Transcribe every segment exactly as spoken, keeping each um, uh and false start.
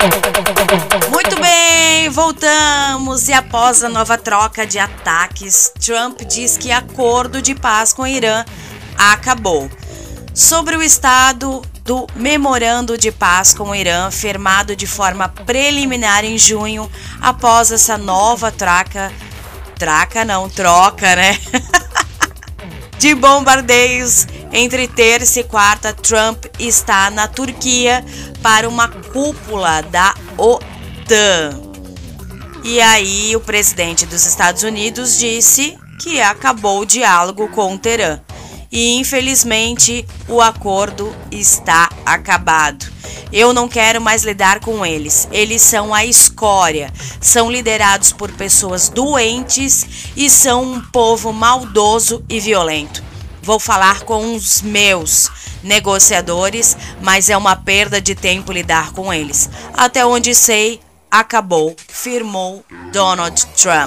Muito bem, voltamos e após a nova troca de ataques, Trump diz que acordo de paz com o Irã acabou. Sobre o estado do memorando de paz com o Irã, firmado de forma preliminar em junho, após essa nova troca, troca não, troca, né? de bombardeios entre terça e quarta, Trump está na Turquia para uma cúpula da OTAN. E aí o presidente dos Estados Unidos disse que acabou o diálogo com o Teherã. E infelizmente o acordo está acabado. Eu não quero mais lidar com eles. Eles são a escória. São liderados por pessoas doentes e são um povo maldoso e violento. Vou falar com os meus negociadores, mas é uma perda de tempo lidar com eles. Até onde sei, acabou, firmou Donald Trump.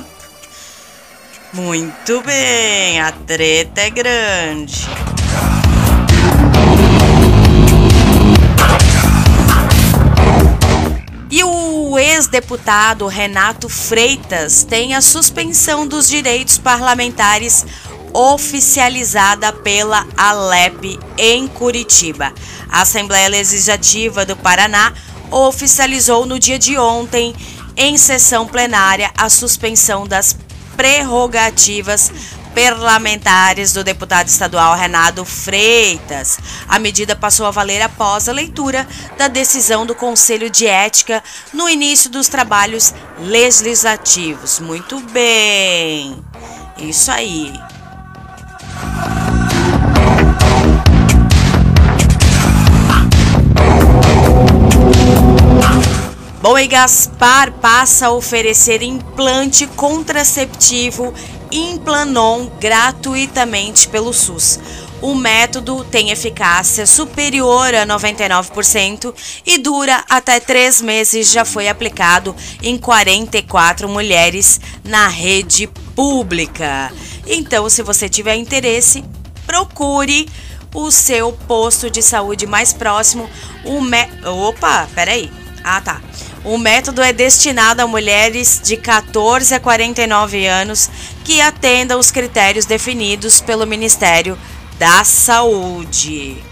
Muito bem, a treta é grande. E o ex-deputado Renato Freitas tem a suspensão dos direitos parlamentares oficializada pela Alep em Curitiba. A Assembleia Legislativa do Paraná oficializou no dia de ontem, em sessão plenária, a suspensão das prerrogativas parlamentares do deputado estadual Renato Freitas. A medida passou a valer após a leitura da decisão do Conselho de Ética no início dos trabalhos legislativos. Muito bem, isso aí. Bom, e Gaspar passa a oferecer implante contraceptivo Implanon gratuitamente pelo SUS. O método tem eficácia superior a noventa e nove por cento e dura até três meses. Já foi aplicado em quarenta e quatro mulheres na rede pública. Então, se você tiver interesse, procure o seu posto de saúde mais próximo. O me... Opa, peraí. Ah, tá. O método é destinado a mulheres de quatorze a quarenta e nove anos que atendam os critérios definidos pelo Ministério da Saúde.